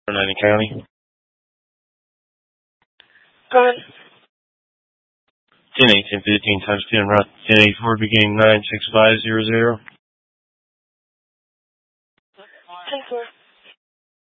Fernandina County. Go ahead. 10-18-15 times 10 right 10-84 beginning 96500. 10-4.